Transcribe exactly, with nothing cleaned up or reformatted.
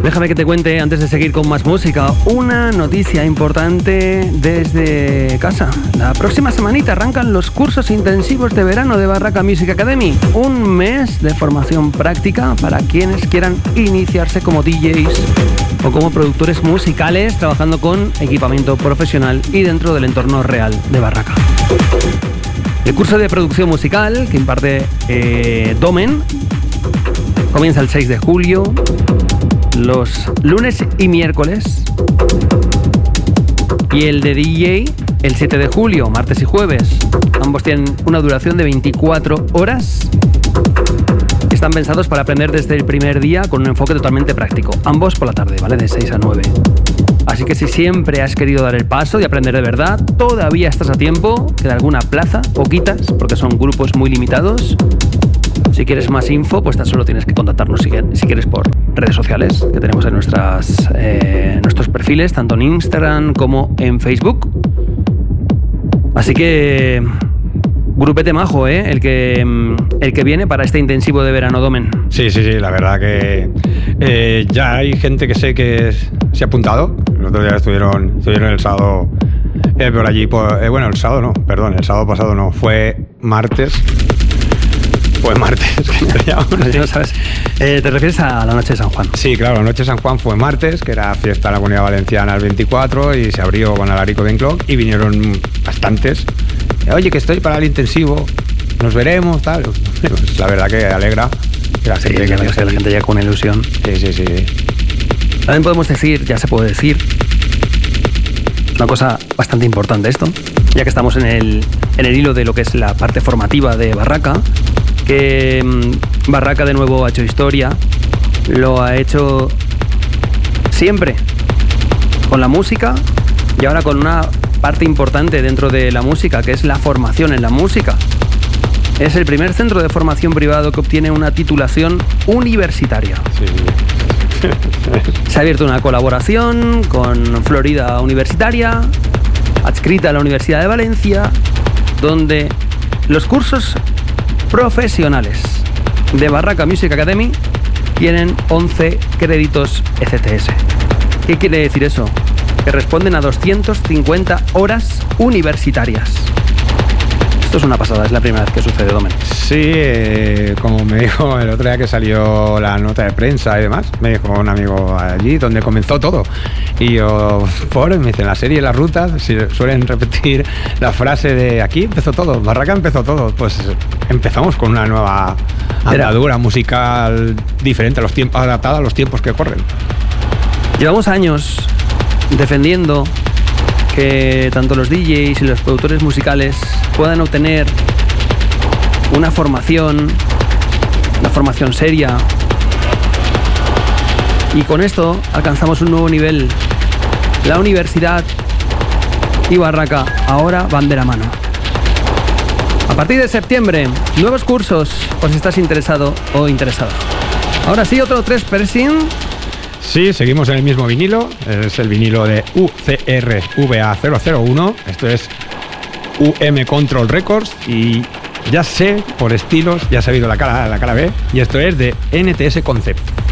Déjame que te cuente, antes de seguir con más música, una noticia importante desde casa. La próxima semanita arrancan los cursos intensivos de verano de Barraca Music Academy. Un mes de formación práctica para quienes quieran iniciarse como D Js o como productores musicales trabajando con equipamiento profesional y dentro del entorno real de Barraca. El curso de producción musical que imparte eh, Domen comienza el seis de julio. Los lunes y miércoles, y el de D J el siete de julio, martes y jueves. Ambos tienen una duración de veinticuatro horas. Están pensados para aprender desde el primer día con un enfoque totalmente práctico. Ambos por la tarde, ¿vale? De seis a nueve. Así que si siempre has querido dar el paso y aprender de verdad, todavía estás a tiempo. Queda alguna plaza, poquitas, porque son grupos muy limitados. Si quieres más info, pues tan solo tienes que contactarnos si, si quieres por redes sociales que tenemos en nuestras, eh, nuestros perfiles, tanto en Instagram como en Facebook. Así que grupete majo, ¿eh? El que, el que viene para este intensivo de verano, Domen. Sí, sí, sí, la verdad que eh, ya hay gente que sé que se ha apuntado. Los otros días estuvieron, estuvieron el sábado eh, por allí. Por, eh, bueno, el sábado no, perdón, el sábado pasado no, fue martes. Fue martes. No sabes. Eh, ¿Te refieres a la noche de San Juan? Sí, claro, la noche de San Juan fue martes, que era fiesta en la Comunidad Valenciana el veinticuatro, y se abrió con Alarico Ben Clock y vinieron bastantes. Oye, que estoy para el intensivo, nos veremos, tal. Pues la verdad que alegra. Que la, sí, gente, que que la, que la gente llega con ilusión. Sí, sí, sí. También podemos decir, ya se puede decir, una cosa bastante importante esto, ya que estamos en el, en el hilo de lo que es la parte formativa de Barraca, que mmm, Barraca de nuevo ha hecho historia, lo ha hecho siempre con la música y ahora con una parte importante dentro de la música, que es la formación en la música. Es el primer centro de formación privado que obtiene una titulación universitaria. Sí. Se ha abierto una colaboración con Florida Universitaria, adscrita a la Universidad de Valencia, donde los cursos profesionales de Barraca Music Academy tienen once créditos E C T S. ¿Qué quiere decir eso? Que responden a doscientas cincuenta horas universitarias. Esto es una pasada, es la primera vez que sucede, Domen. Sí, eh, como me dijo el otro día que salió la nota de prensa y demás, me dijo un amigo allí donde comenzó todo. Y yo, pobre, me dicen, la serie Las Rutas, si suelen repetir la frase de aquí empezó todo, Barraca empezó todo. Pues empezamos con una nueva andadura musical diferente, a los tiempos, adaptada a los tiempos que corren. Llevamos años defendiendo que tanto los D Js y los productores musicales puedan obtener una formación, una formación seria, y con esto alcanzamos un nuevo nivel. La universidad y Barraca ahora van de la mano. A partir de septiembre, nuevos cursos, por si estás interesado o interesada. Ahora sí, otro tres pressing. Sí, seguimos en el mismo vinilo, es el vinilo de U C R V A cero cero uno, esto es U M Control Records, y ya sé, por estilos, ya he sabido la cara, la cara B, y esto es de N T S Concept.